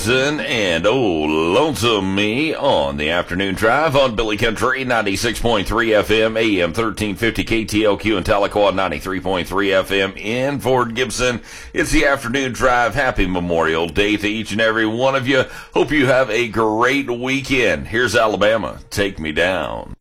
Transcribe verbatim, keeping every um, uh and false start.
And oh, lonesome me on the afternoon drive on Billy Country ninety-six point three F M, A M thirteen fifty K T L Q in Tahlequah, ninety-three point three F M in Fort Gibson. It's the afternoon drive. Happy Memorial Day to each and every one of you. Hope you have a great weekend. Here's Alabama. Take me down.